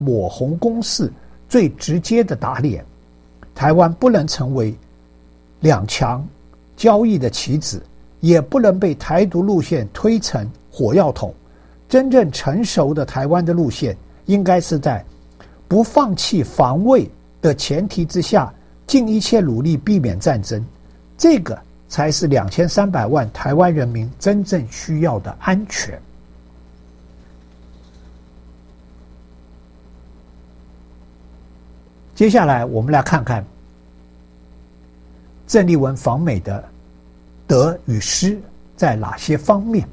抹红攻势最直接的打脸。台湾不能成为两强交易的棋子，也不能被台独路线推成火药桶。真正成熟的台湾的路线，应该是在不放弃防卫的前提之下，尽一切努力避免战争。这个才是2300万台湾人民真正需要的安全。接下来我们来看看郑丽文访美的得与失在哪些方面。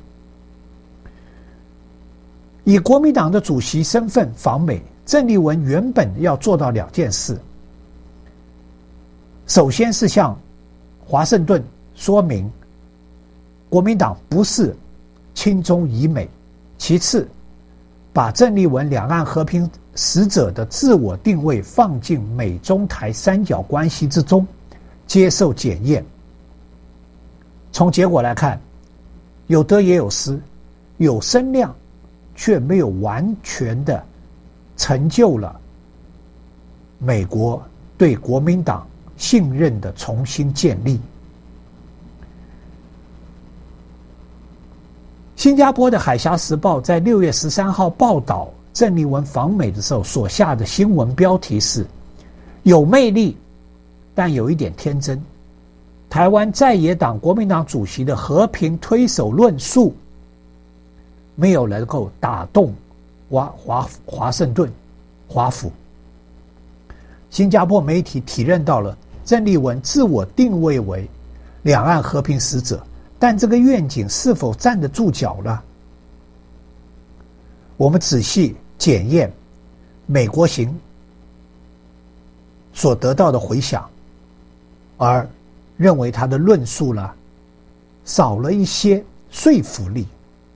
以国民党的主席身份访美，郑丽文原本要做到2件事。首先是向华盛顿说明国民党不是亲中以美，其次把郑丽文两岸和平使者的自我定位放进美中台三角关系之中，接受检验。从结果来看，有得也有失，有声量，却没有完全的成就了美国对国民党信任的重新建立。新加坡的《海峡时报》在6月13号报道郑丽文访美的时候所下的新闻标题是：有魅力，但有一点天真。台湾在野党国民党主席的和平推手论述，没有能够打动华盛顿华府。新加坡媒体体认到了郑丽文自我定位为两岸和平使者，但这个愿景是否站得住脚呢？我们仔细检验美国行所得到的回响，而认为他的论述呢少了一些说服力。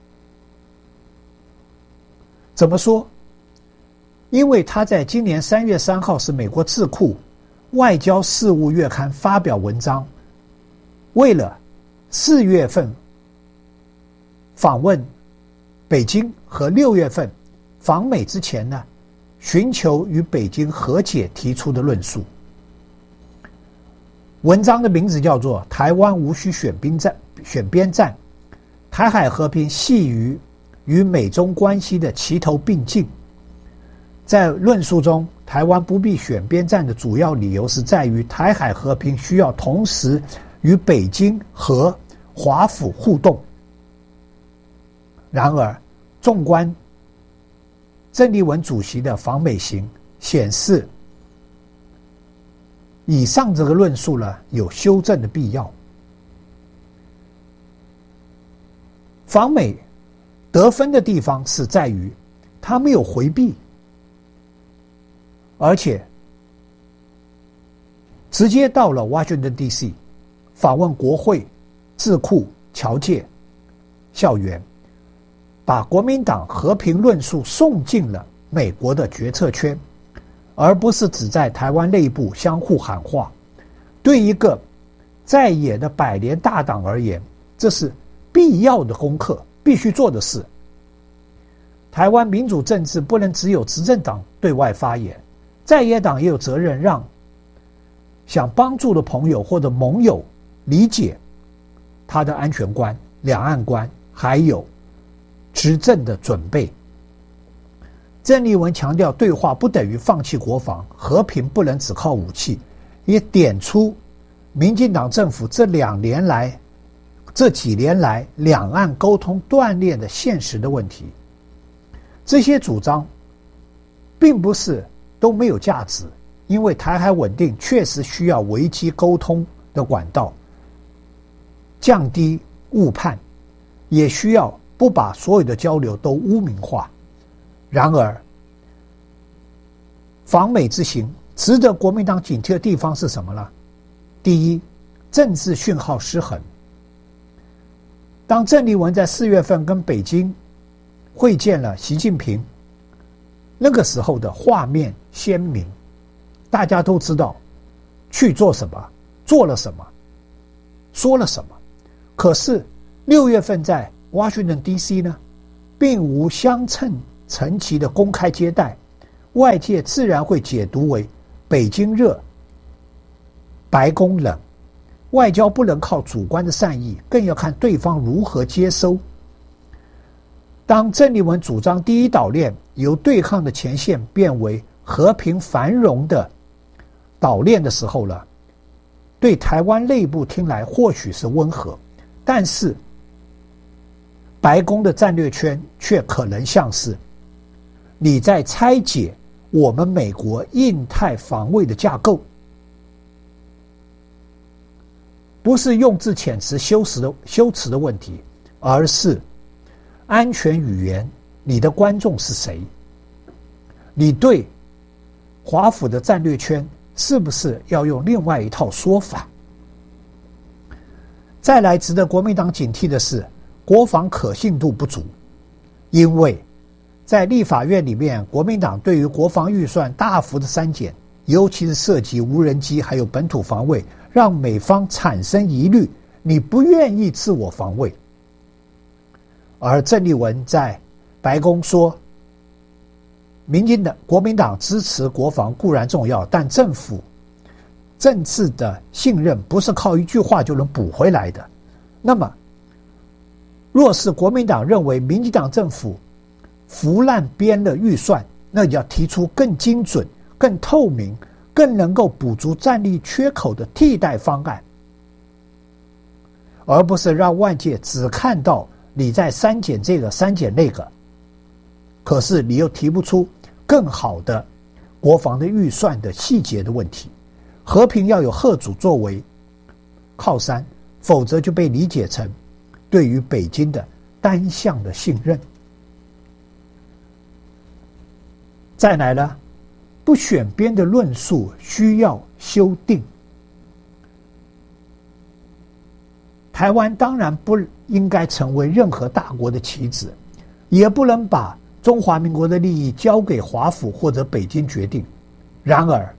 怎么说？因为他在今年3月3号是美国智库外交事务月刊发表文章，为了4月份访问北京和6月份访美之前呢，寻求与北京和解提出的论述。文章的名字叫做《台湾无需选边站，台海和平系于与美中关系的齐头并进》。在论述中，台湾不必选边站的主要理由是在于台海和平需要同时与北京和华府互动。然而，纵观郑丽文主席的访美行显示，以上这个论述呢有修正的必要。访美得分的地方是在于他没有回避，而且直接到了 Washington DC 访问国会、智库、侨界、校园，把国民党和平论述送进了美国的决策圈，而不是只在台湾内部相互喊话。对一个在野的百年大党而言，这是必要的功课，必须做的事。台湾民主政治不能只有执政党对外发言，在野党也有责任让想帮助的朋友或者盟友理解他的安全观、两岸观，还有执政的准备。郑丽文强调对话不等于放弃国防，和平不能只靠武器，也点出民进党政府这几年来两岸沟通断裂的现实的问题。这些主张并不是都没有价值，因为台海稳定确实需要危机沟通的管道，降低误判，也需要不把所有的交流都污名化。然而，访美之行值得国民党警惕的地方是什么呢？第一，政治讯号失衡。当郑丽文在4月份跟北京会见了习近平，那个时候的画面鲜明，大家都知道去做什么，做了什么，说了什么。可是6月份在 Washington DC 呢，并无相称陈齐的公开接待， 外界自然会解读为北京热，白宫冷。外交不能靠主观的善意，更要看对方如何接收。当郑丽文主张第一岛链由对抗的前线变为和平繁荣的岛链的时候了，对台湾内部听来或许是温和，但是白宫的战略圈却可能像是你在拆解我们美国印太防卫的架构，不是用字遣词修辞的问题，而是安全语言，你的观众是谁？你对华府的战略圈是不是要用另外一套说法？再来值得国民党警惕的是，国防可信度不足，因为在立法院里面，国民党对于国防预算大幅的删减，尤其是涉及无人机还有本土防卫，让美方产生疑虑，你不愿意自我防卫。而郑丽文在白宫说，国民党支持国防固然重要，但政府政治的信任不是靠一句话就能补回来的。那么若是国民党认为民进党政府腐烂编了预算，那就要提出更精准、更透明、更能够补足战力缺口的替代方案，而不是让外界只看到你在删减这个删减那个，可是你又提不出更好的国防的预算的细节的问题。和平要有贺主作为靠山，否则就被理解成对于北京的单向的信任。再来呢，不选边的论述需要修订。台湾当然不应该成为任何大国的棋子，也不能把中华民国的利益交给华府或者北京决定。然而，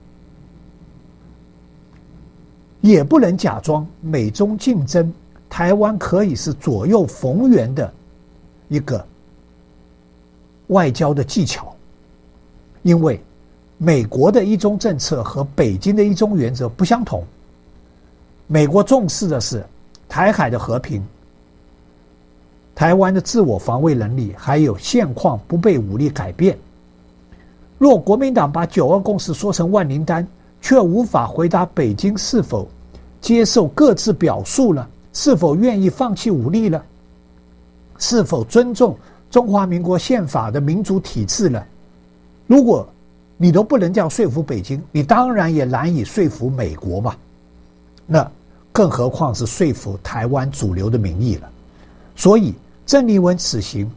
也不能假装美中竞争，台湾可以是左右逢源的一个外交的技巧。因为美国的一中政策和北京的一中原则不相同。美国重视的是台海的和平，台湾的自我防卫能力，还有现况不被武力改变。若国民党把九二共识说成万灵丹，却无法回答北京是否接受各自表述了，是否愿意放弃武力了，是否尊重中华民国宪法的民主体制了，如果你都不能这样说服北京，你当然也难以说服美国嘛。那更何况是说服台湾主流的民意了。所以郑丽文此行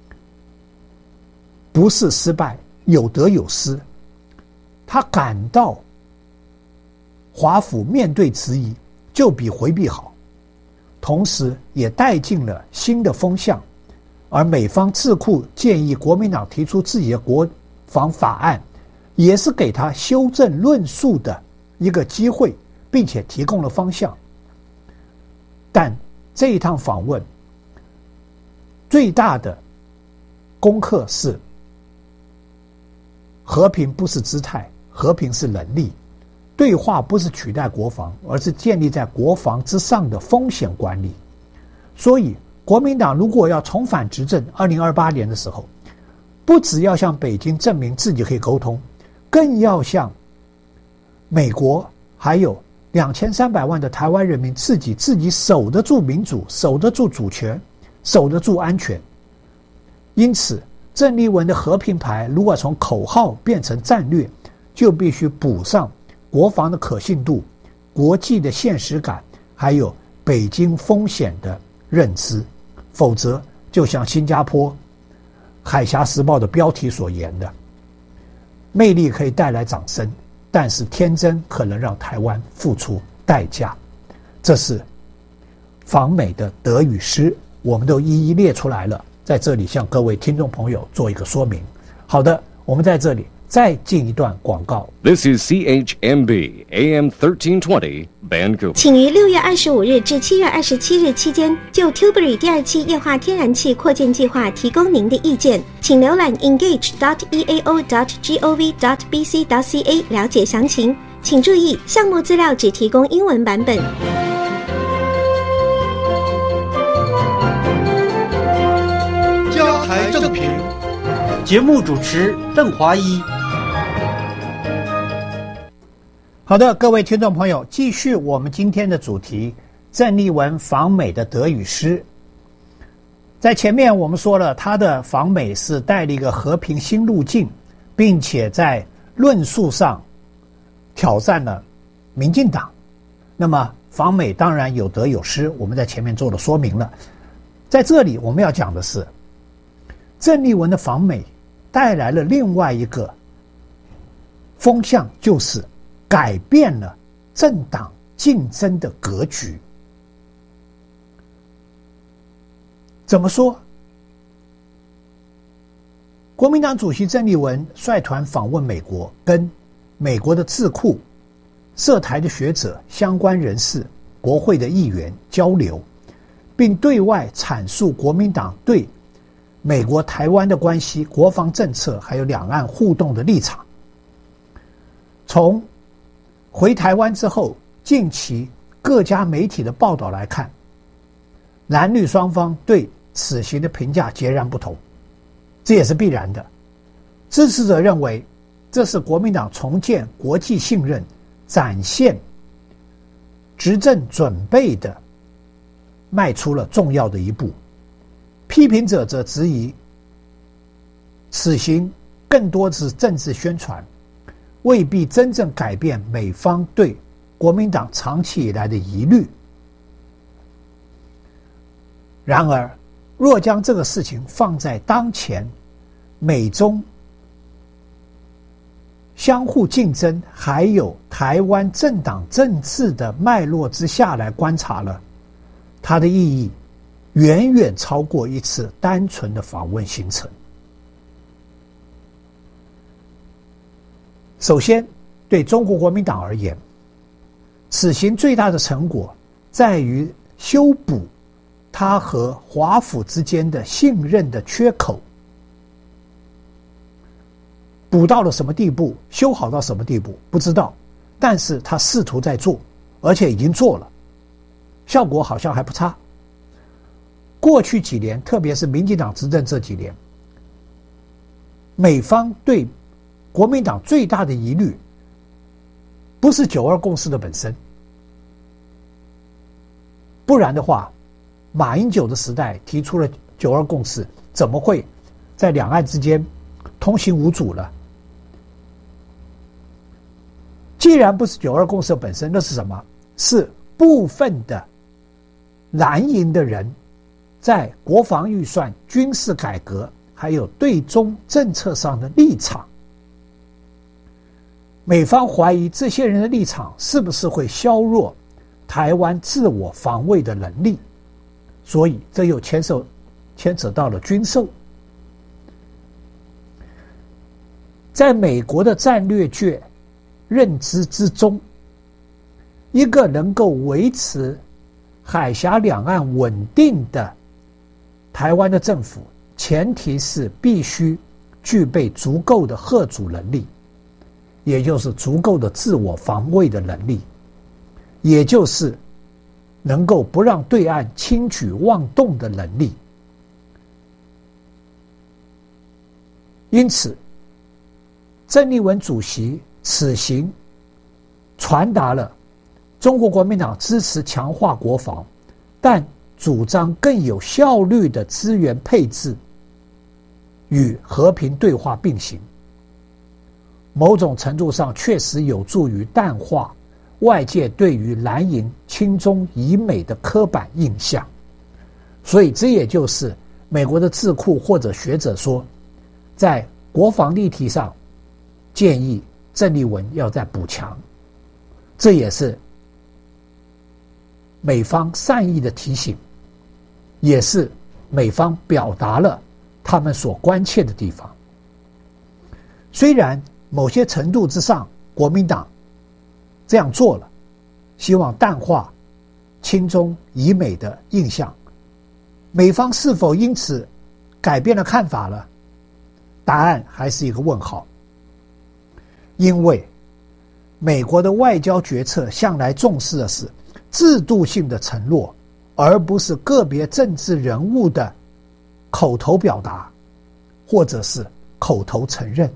不是失败，有得有失。他感到华府面对质疑就比回避好，同时也带进了新的风向。而美方智库建议国民党提出自己的国防法案，也是给他修正论述的一个机会，并且提供了方向。但这一趟访问最大的功课是，和平不是姿态，和平是能力。对话不是取代国防，而是建立在国防之上的风险管理。所以国民党如果要重返执政，2028年的时候，不只要向北京证明自己可以沟通，更要向美国还有2300万的台湾人民自己守得住民主，守得住主权，守得住安全。因此郑丽文的和平牌如果从口号变成战略，就必须补上国防的可信度、国际的现实感，还有北京风险的认知，否则就像新加坡海峡时报的标题所言的，魅力可以带来掌声，但是天真可能让台湾付出代价。这是访美的得与失，我们都一一列出来了，在这里向各位听众朋友做一个说明。好的，我们在这里再进一段广告。 This is CHMB AM 1320 Vancouver. 请于6月25日至7月27日期间就 Tilbury 第2期液化天然气扩建计划提供您的意见，请浏览 engage.eao.gov.bc.ca 了解详情。请注意，项目资料只提供英文版本。 加台正评，节目主持邓华一。 好的，各位听众朋友，继续我们今天的主题，郑丽文访美的得与失。在前面我们说了，他的访美是带了一个和平新路径，并且在论述上挑战了民进党。那么访美当然有得有失，我们在前面做了说明了。在这里我们要讲的是，郑丽文的访美带来了另外一个风向，就是改变了政党竞争的格局。怎么说？国民党主席郑丽文率团访问美国，跟美国的智库、涉台的学者、相关人士、国会的议员交流，并对外阐述国民党对美国台湾的关系、国防政策还有两岸互动的立场。从回台湾之后，近期各家媒体的报道来看，蓝绿双方对此行的评价截然不同，这也是必然的。支持者认为这是国民党重建国际信任、展现执政准备的迈出了重要的一步。批评者则质疑此行更多是政治宣传，未必真正改变美方对国民党长期以来的疑虑。然而，若将这个事情放在当前美中相互竞争还有台湾政党政治的脉络之下来观察了，它的意义远远超过一次单纯的访问行程。首先，对中国国民党而言，此行最大的成果在于修补他和华府之间的信任的缺口。补到了什么地步，修好到什么地步不知道，但是他试图在做，而且已经做了，效果好像还不差。过去几年，特别是民进党执政这几年，美方对国民党最大的疑虑不是9·2共识的本身，不然的话，马英九的时代提出了9·2共识，怎么会在两岸之间通行无阻了？既然不是9·2共识本身，那是什么？是部分的蓝营的人在国防预算、军事改革还有对中政策上的立场。美方怀疑这些人的立场是不是会削弱台湾自我防卫的能力，所以这又牵扯到了军售。在美国的战略界认知之中，一个能够维持海峡两岸稳定的台湾的政府，前提是必须具备足够的嚇阻能力，也就是足够的自我防卫的能力，也就是能够不让对岸轻举妄动的能力。因此，郑丽文主席此行传达了中国国民党支持强化国防，但主张更有效率的资源配置与和平对话并行，某种程度上确实有助于淡化外界对于蓝营亲中以美的刻板印象。所以这也就是美国的智库或者学者说，在国防议题上建议郑丽文要再补强，这也是美方善意的提醒，也是美方表达了他们所关切的地方。虽然某些程度之上，国民党这样做了，希望淡化亲中以美的印象。美方是否因此改变了看法了？答案还是一个问号。因为美国的外交决策向来重视的是制度性的承诺，而不是个别政治人物的口头表达或者是口头承认。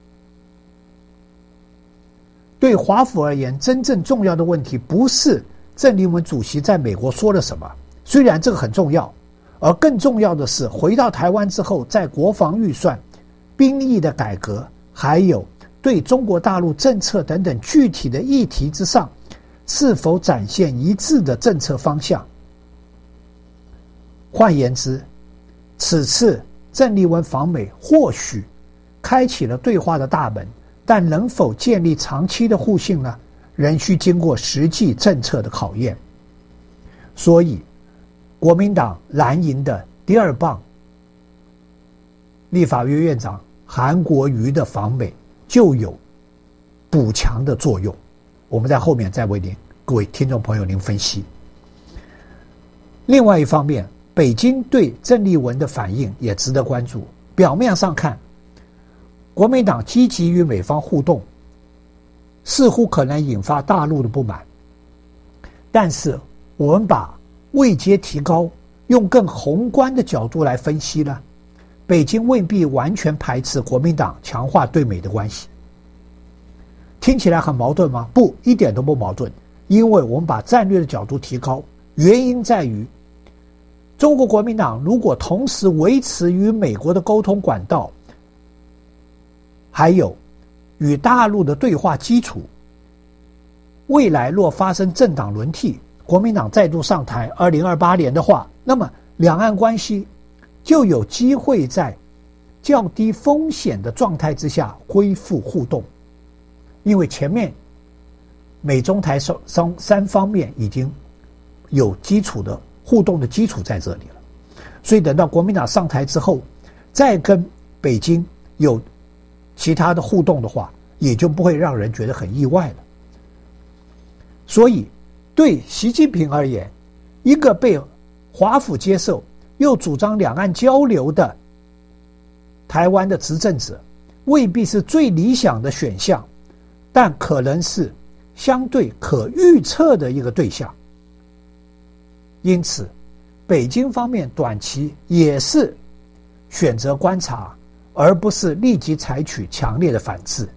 对华府而言，真正重要的问题不是郑丽文主席在美国说了什么，虽然这个很重要，而更重要的是回到台湾之后，在国防预算、兵役的改革，还有对中国大陆政策等等具体的议题之上，是否展现一致的政策方向。换言之，此次郑丽文访美或许开启了对话的大门，但能否建立长期的互信呢？仍需经过实际政策的考验。所以国民党蓝营的第二棒立法院院长韩国瑜的访美就有补强的作用。我们在后面再为各位听众朋友您分析。另外一方面，北京对郑丽文的反应也值得关注。表面上看，国民党积极与美方互动，似乎可能引发大陆的不满，但是我们把位阶提高，用更宏观的角度来分析呢，北京未必完全排斥国民党强化对美的关系。听起来很矛盾吗？不，一点都不矛盾。因为我们把战略的角度提高，原因在于中国国民党如果同时维持与美国的沟通管道，还有与大陆的对话基础，未来若发生政党轮替，国民党再度上台2028年的话，那么两岸关系就有机会在较低风险的状态之下恢复互动。因为前面美中台三方面已经有基础的互动的基础在这里了，所以等到国民党上台之后，再跟北京有其他的互动的话，也就不会让人觉得很意外了。所以对习近平而言，一个被华府接受又主张两岸交流的台湾的执政者，未必是最理想的选项，但可能是相对可预测的一个对象。因此北京方面短期也是选择观察，而不是立即采取强烈的反制。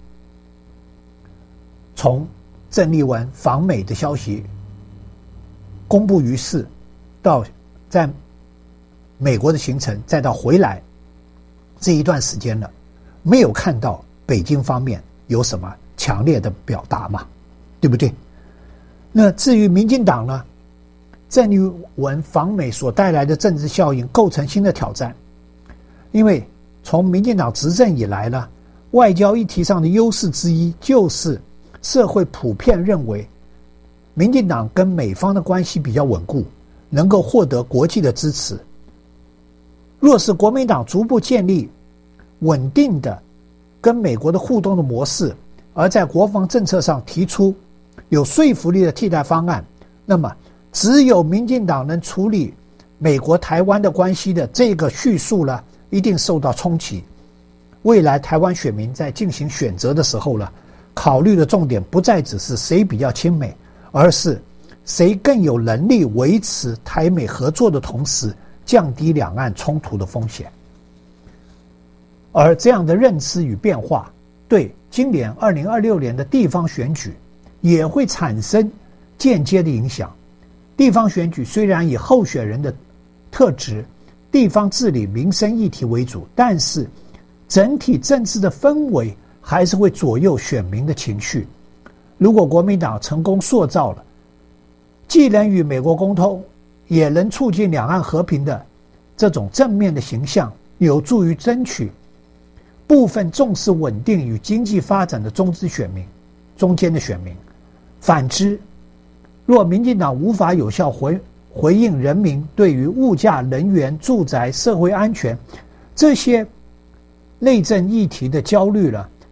从郑丽文访美的消息公布于世，到在美国的行程，再到回来这一段时间了，没有看到北京方面有什么强烈的表达嘛，对不对？那至于民进党呢，郑丽文访美所带来的政治效应构成新的挑战。因为从民进党执政以来呢，外交议题上的优势之一就是社会普遍认为民进党跟美方的关系比较稳固，能够获得国际的支持。若是国民党逐步建立稳定的跟美国的互动的模式，而在国防政策上提出有说服力的替代方案，那么只有民进党能处理美国台湾的关系的这个叙述呢，一定受到冲击。未来台湾选民在进行选择的时候呢，考虑的重点不再只是谁比较亲美，而是谁更有能力维持台美合作的同时降低两岸冲突的风险。而这样的认知与变化对今年2026年的地方选举也会产生间接的影响。地方选举虽然以候选人的特质、地方治理、民生议题为主，但是整体政治的氛围还是会左右选民的情绪。如果国民党成功塑造了既能与美国沟通，也能促进两岸和平的这种正面的形象，有助于争取部分重视稳定与经济发展的中间的选民。反之，若民进党无法有效回应人民对于物价、能源、住宅、社会安全这些内政议题的焦虑了，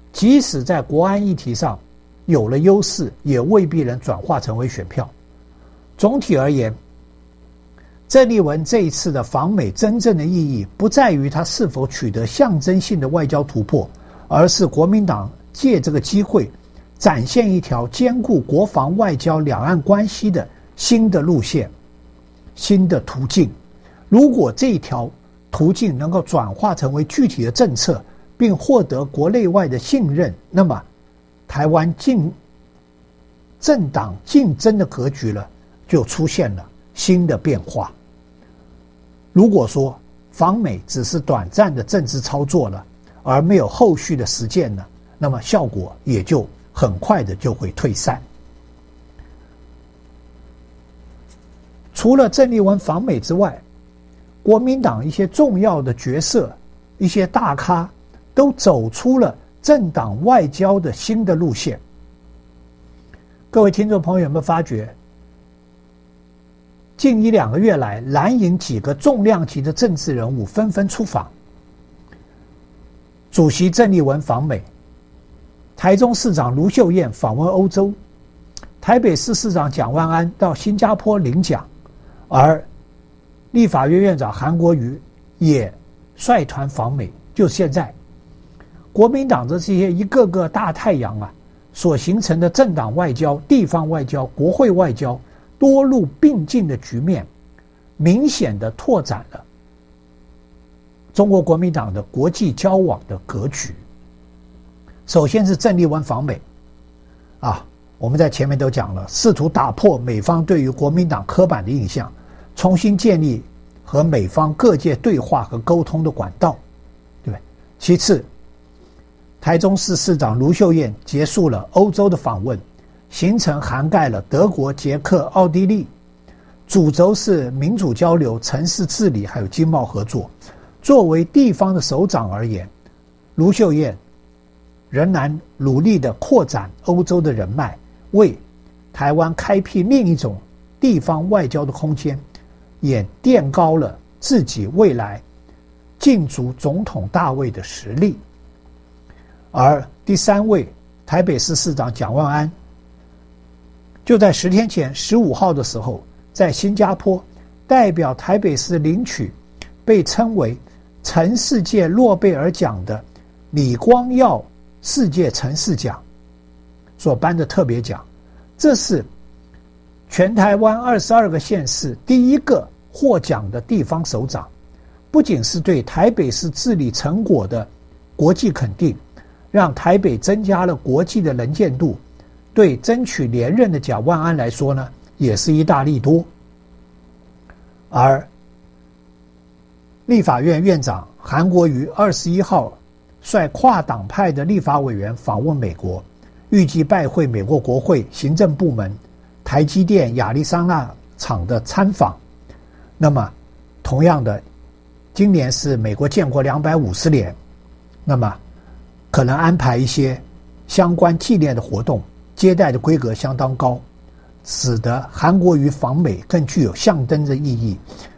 即使在国安议题上有了优势，也未必能转化成为选票。总体而言，郑丽文这一次的访美真正的意义不在于他是否取得象征性的外交突破，而是国民党借这个机会展现一条兼顾国防外交两岸关系的新的路线、新的途径。如果这一条途径能够转化成为具体的政策，并获得国内外的信任，那么台湾政党竞争的格局了就出现了新的变化。如果说访美只是短暂的政治操作了，而没有后续的实践呢，那么效果也就很快的就会退散。除了郑丽文访美之外，国民党一些重要的角色、一些大咖都走出了政党外交的新的路线。各位听众朋友有没有发觉，近1-2个月来，蓝营几个重量级的政治人物纷纷出访。主席郑丽文访美，台中市长卢秀燕访问欧洲，台北市市长蒋万安到新加坡领奖，而立法院院长韩国瑜也率团访美。就是现在，国民党的这些一个个大太阳啊，所形成的政党外交、地方外交、国会外交多路并进的局面，明显的拓展了中国国民党的国际交往的格局。首先是郑丽文访美啊，我们在前面都讲了，试图打破美方对于国民党刻板的印象，重新建立和美方各界对话和沟通的管道，对不对？其次，台中市市长卢秀燕结束了欧洲的访问，行程涵盖了德国、捷克、奥地利，主轴是民主交流、城市治理还有经贸合作。作为地方的首长而言，卢秀燕仍然努力地扩展欧洲的人脉，为台湾开辟另一种地方外交的空间，也垫高了自己未来竞逐总统大位的实力。而第三位，台北市市长蒋万安，就在10天前15号的时候，在新加坡代表台北市领取被称为城市界诺贝尔奖的李光耀世界城市奖所颁的特别奖。这是全台湾22个县市第一个获奖的地方首长，不仅是对台北市治理成果的国际肯定，让台北增加了国际的能见度，对争取连任的蒋万安来说呢，也是一大利多。而立法院院长韩国瑜21号率跨党派的立法委员访问美国，预计拜会美国国会行政部门、台积电亚利桑那厂的参访。那么同样的，今年是美国建国250年，那么可能安排一些相关纪念的活动，接待的规格相当高，使得韩国瑜访美更具有象征的意义。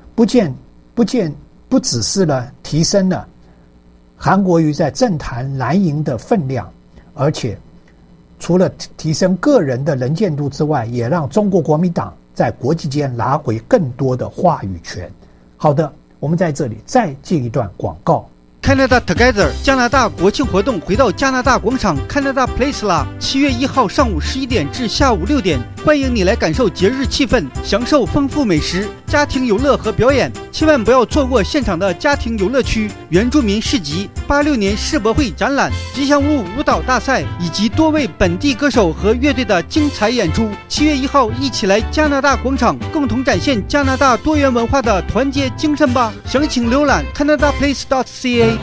不只是提升了韩国瑜在政坛蓝营的分量，而且除了提升个人的能见度之外，也让中国国民党在国际间拿回更多的话语权。好的，我们在这里再进一段广告。 Canada Together 加拿大国庆活动回到加拿大广场 Canada Place 啦！7月1号上午11点至下午6点，欢迎你来感受节日气氛，享受丰富美食、家庭游乐和表演。千万不要错过现场的家庭游乐区、原住民市集、86年世博会展览、吉祥物舞蹈大赛以及多位本地歌手和乐队的精彩演出。7月1号，一起来加拿大广场，共同展现加拿大多元文化的团结精神吧！详情浏览 canadaplace.ca。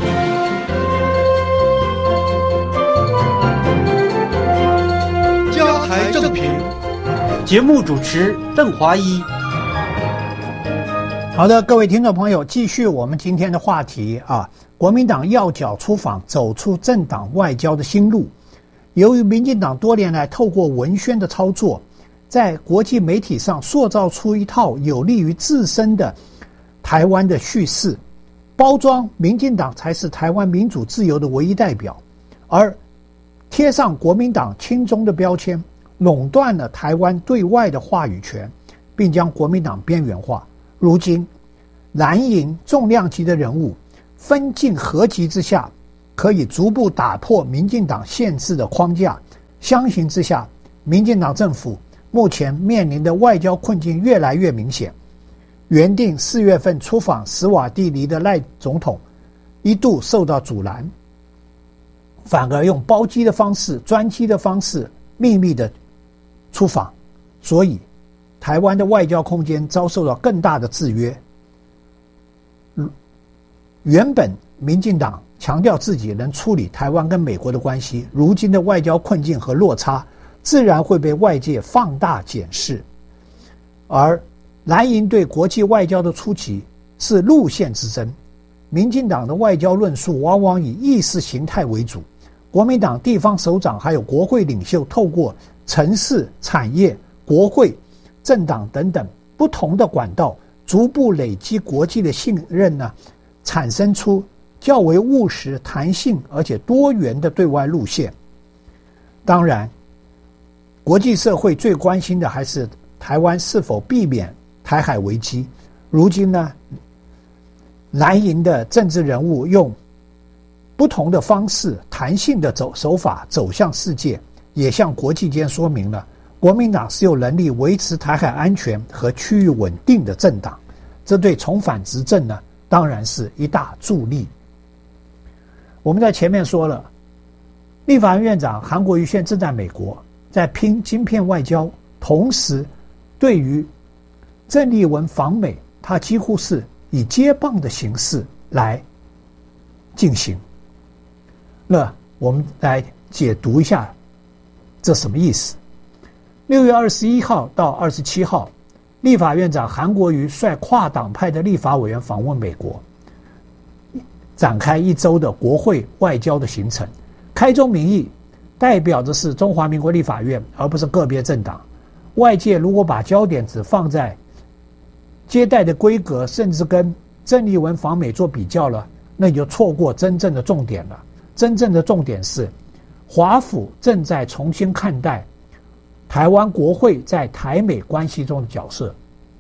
交台正评，节目主持邓华一。 好的，各位听众朋友，继续我们今天的话题啊，国民党要角出访，走出政党外交的新路。由于民进党多年来透过文宣的操作，在国际媒体上塑造出一套有利于自身的台湾的叙事，包装民进党才是台湾民主自由的唯一代表，而贴上国民党亲中的标签，垄断了台湾对外的话语权，并将国民党边缘化。如今蓝营重量级的人物分进合击之下，可以逐步打破民进党限制的框架。相形之下，民进党政府目前面临的外交困境越来越明显。原定4月份出访史瓦蒂尼的赖总统一度受到阻拦，反而用包机的方式、专机的方式秘密的出访，所以台湾的外交空间遭受到更大的制约。原本民进党强调自己能处理台湾跟美国的关系，如今的外交困境和落差自然会被外界放大检视。而蓝营对国际外交的出击是路线之争，民进党的外交论述往往以意识形态为主，国民党地方首长还有国会领袖透过城市、产业、国会、政党等等不同的管道，逐步累积国际的信任呢，产生出较为务实、弹性而且多元的对外路线。当然，国际社会最关心的还是台湾是否避免台海危机。如今呢，蓝营的政治人物用不同的方式、弹性的手法走向世界，也向国际间说明了国民党是有能力维持台海安全和区域稳定的政党，这对重返执政呢，当然是一大助力。我们在前面说了，立法院院长韩国瑜现在正在美国，在拼晶片外交，同时对于郑丽文访美，他几乎是以接棒的形式来进行。那我们来解读一下这什么意思。6月21号到27号，立法院长韩国瑜率跨党派的立法委员访问美国，展开1周的国会外交的行程。开宗明义，代表的是中华民国立法院，而不是个别政党。外界如果把焦点只放在接待的规格，甚至跟郑丽文访美做比较了，那你就错过真正的重点了。真正的重点是，华府正在重新看待台湾国会在台美关系中的角色。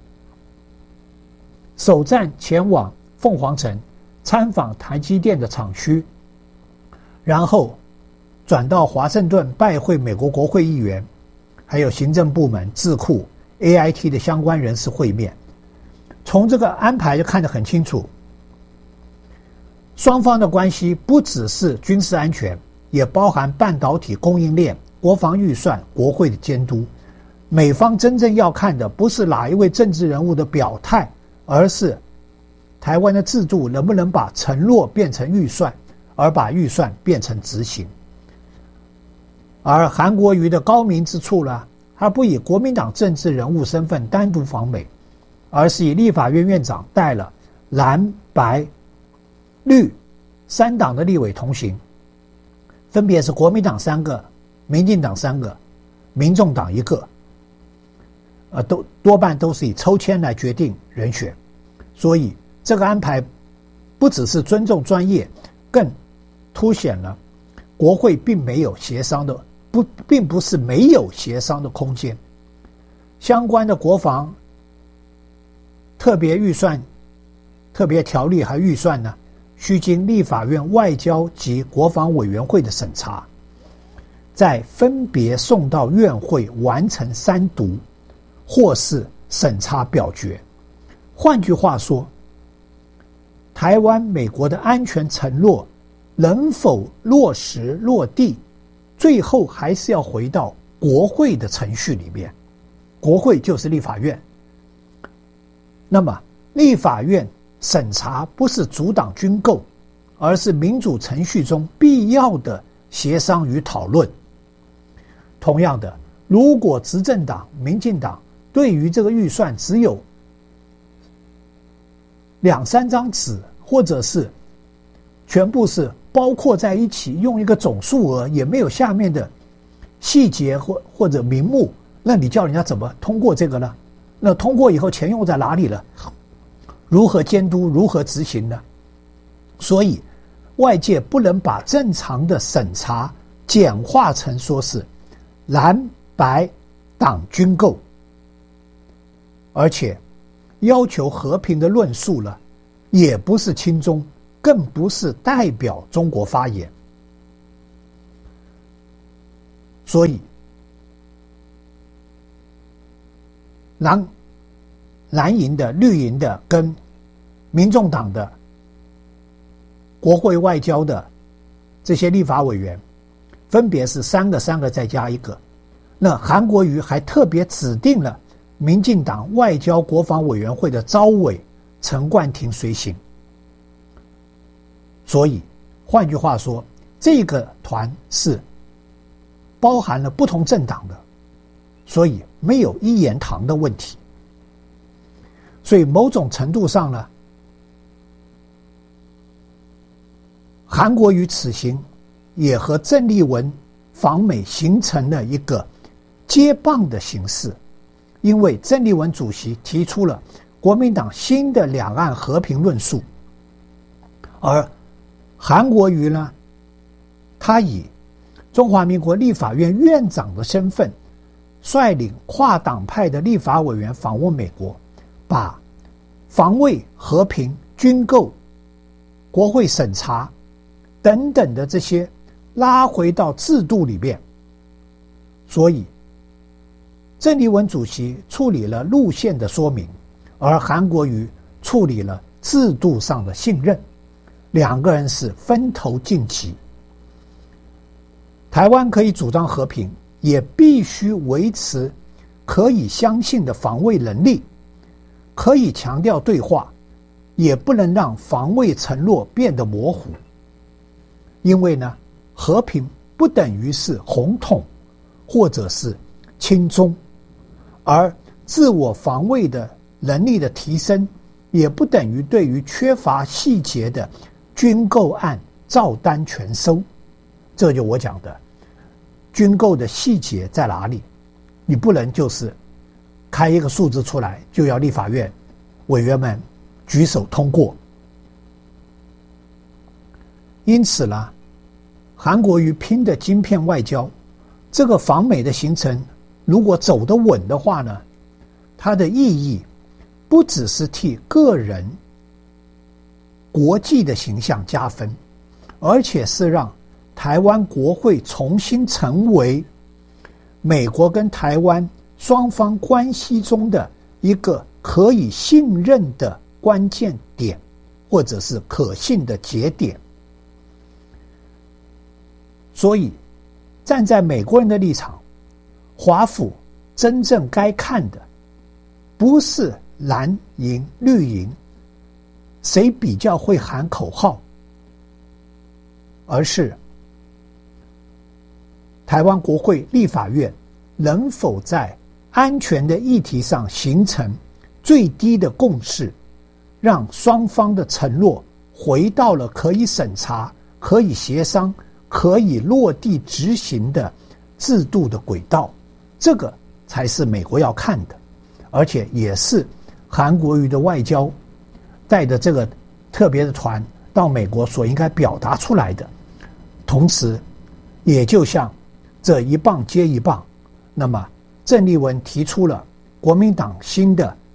首站前往凤凰城参访台积电的厂区，然后转到华盛顿拜会美国国会议员，还有行政部门、智库、AIT 的相关人士会面。从这个安排就看得很清楚，双方的关系不只是军事安全，也包含半导体供应链、国防预算、国会的监督。美方真正要看的不是哪一位政治人物的表态，而是台湾的制度能不能把承诺变成预算，而把预算变成执行。而韩国瑜的高明之处呢，他不以国民党政治人物身份单独访美，而是以立法院院长带了蓝白绿3党的立委同行，分别是国民党3个、民进党3个、民众党1个，多半都是以抽签来决定人选。所以这个安排不只是尊重专业，更凸显了国会并没有协商的并不是没有协商的空间。相关的国防特别预算、特别条例和预算呢，需经立法院外交及国防委员会的审查，再分别送到院会完成3读，或是审查表决。换句话说，台湾美国的安全承诺能否落实落地，最后还是要回到国会的程序里面。国会就是立法院。那么立法院审查不是阻挡军购，而是民主程序中必要的协商与讨论。同样的，如果执政党民进党对于这个预算只有2-3张纸，或者是全部是包括在一起，用一个总数额，也没有下面的细节或者名目，那你叫人家怎么通过这个呢？那通过以后钱用在哪里了？如何监督？如何执行呢？所以外界不能把正常的审查简化成说是蓝白党军购，而且要求和平的论述了，也不是亲中，更不是代表中国发言。所以蓝营的、绿营的跟民众党的国会外交的这些立法委员，分别是三个再加一个。那韩国瑜还特别指定了民进党外交国防委员会的召委陈冠廷随行。所以换句话说，这个团是包含了不同政党的，所以没有一言堂的问题。所以某种程度上呢，韩国瑜此行也和郑丽文访美形成了一个接棒的形式，因为郑丽文主席提出了国民党新的两岸和平论述，而韩国瑜呢，他以中华民国立法院院长的身份，率领跨党派的立法委员访问美国，把防卫、和平、军购、国会审查等等的这些拉回到制度里面。所以郑丽文主席处理了路线的说明，而韩国瑜处理了制度上的信任，两个人是分头进击。台湾可以主张和平，也必须维持可以相信的防卫能力，可以强调对话，也不能让防卫承诺变得模糊。因为呢，和平不等于是红统或者是亲中，而自我防卫的能力的提升，也不等于对于缺乏细节的军购案照单全收。这就我讲的，军购的细节在哪里？你不能就是开一个数字出来就要立法院委员们举手通过。因此呢，韩国瑜拼的晶片外交，这个访美的行程如果走得稳的话呢，它的意义不只是替个人国际的形象加分，而且是让台湾国会重新成为美国跟台湾双方关系中的一个可以信任的关键点，或者是可信的节点。所以站在美国人的立场，华府真正该看的不是蓝营绿营谁比较会喊口号，而是台湾国会立法院能否在安全的议题上形成最低的共识，让双方的承诺回到了可以审查、可以协商、可以落地执行的制度的轨道。这个才是美国要看的，而且也是韩国瑜的外交带着这个特别的团到美国所应该表达出来的。同时也就像这一棒接一棒，那么郑丽文提出了国民党新的